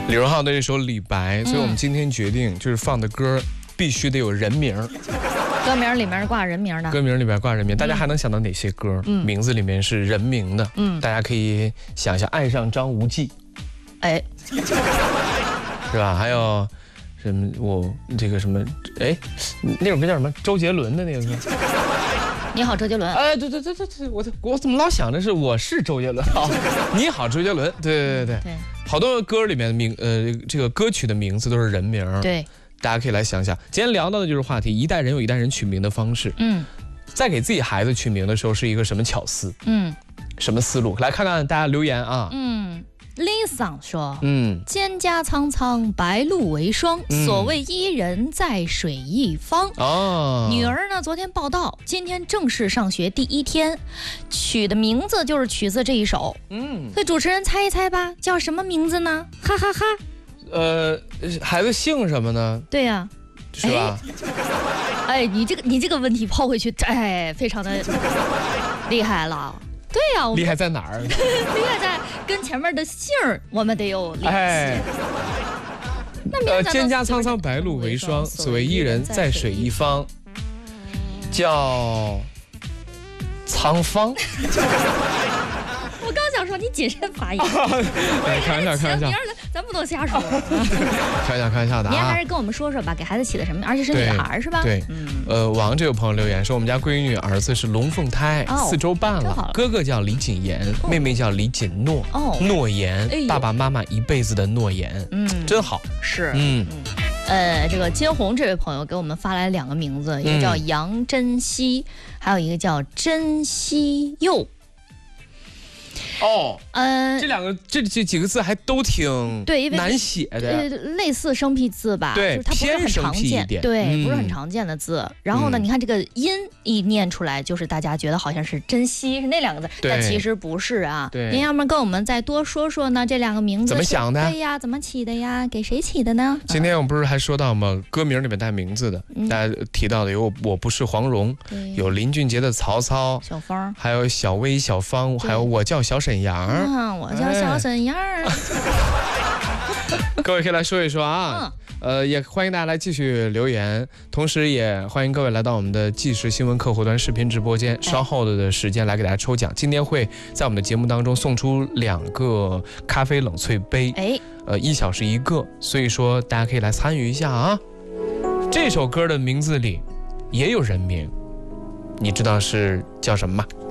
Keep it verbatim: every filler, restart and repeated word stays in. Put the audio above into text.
李荣浩的这首《李白》，所以我们今天决定就是放的歌必须得有人名， 歌名里面挂人名的， 歌名里边挂人名，大家还能想到哪些歌？嗯，名字里面是人名的，嗯，大家可以想一下，爱上张无忌， 哎， 是吧？还有什么？我这个什么？哎，那首歌叫什么？周杰伦的那个歌。 你好，周杰伦。 哎，对对对对对，我我怎么老想着是我是周杰伦？好，你好，周杰伦。对对对对，好多歌里面的名呃这个歌曲的名字都是人名。 对， 大家可以来想想。今天聊到的就是话题，一代人有一代人取名的方式。嗯，在给自己孩子取名的时候是一个什么巧思？嗯，什么思路？来看看大家留言啊。 嗯。Lisa 说：“嗯，蒹葭苍苍，白露为霜。嗯、所谓伊人，在水一方。哦，女儿呢，昨天报道，今天正式上学第一天，取的名字就是取自这一首。嗯，所以主持人猜一猜吧，叫什么名字呢？哈哈哈。 呃，孩子姓什么呢？ 对呀、啊， 是吧？ 哎，哎，你这个你这个问题抛回去，哎，非常的厉害了。”对呀、啊， 厉害在哪儿？ 厉害在跟前面的姓儿，我们得有联系。哎， 呃，蒹葭苍苍，白露为霜，所谓伊人，在水一方，叫苍芳。 我刚想说你谨慎发言。 哎，开玩笑，开玩笑， 咱不能瞎说。 开玩笑，开玩笑的啊！ 您还是跟我们说说吧，给孩子起的什么？而且是女孩是吧？ 对，嗯、呃，王这位朋友留言说，我们家闺女儿子是龙凤胎，哦、四周半了，了哥哥叫李锦言，哦、妹妹叫李锦诺。哦，诺言，哎、爸爸妈妈一辈子的诺言，嗯，真好。 是，嗯。呃，这个金红这位朋友给我们发来两个名字，一个叫杨珍惜，嗯、还有一个叫珍惜佑。 哦，呃，这两个这这几个字还都挺对难写的， 呃，类似生僻字吧， 对， 就是它不是很常见，对，嗯、不是很常见的字。然后呢，嗯、你看这个音一念出来，就是大家觉得好像是珍惜是那两个字，但其实不是啊。对，您要不然跟我们再多说说呢？这两个名字怎么想的？ 对呀，怎么起的呀？给谁起的呢？ 今天我们不是还说到吗？歌名里面带名字的，嗯、大家提到的有我不是黄蓉，有林俊杰的曹操， 小芳， 还有小薇、小芳，还有我叫小沈阳。 嗯，我叫小沈阳。哎、 各位可以来说一说啊，嗯、呃，也欢迎大家来继续留言，同时也欢迎各位来到我们的即时新闻客户端视频直播间，稍后的时间来给大家抽奖。今天会在我们的节目当中送出两个咖啡冷萃杯，哎，呃，一小时一个，所以说大家可以来参与一下啊。这首歌的名字里也有人名，你知道是叫什么吗？